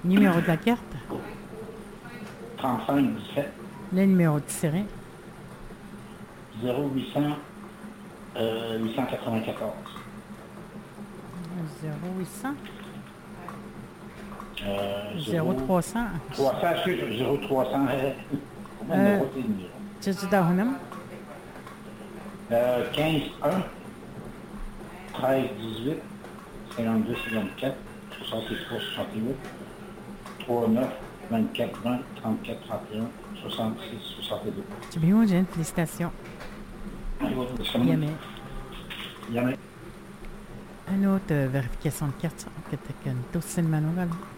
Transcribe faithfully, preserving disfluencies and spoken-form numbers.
Numéro de la carte. trente-cinq dix-sept. Le numéro de tiret. zéro huit cents euh, huit cent quatre-vingt-quatorze. zéro huit cents. Euh, zéro trois cents. trois cents, excuse, zéro trois cents. Euh, Tchitchi Dahunam. Euh, quinze un, treize dix-huit, cinquante-deux cinquante-quatre, soixante-trois soixante-huit, trente neuf, vingt-quatre vingt, trente-quatre trente et un, soixante-six soixante-deux. Tu bien, moi, Jen, félicitations. Yamé. Yamé. Une autre euh, vérification de carte, que tu as une douce de manuel.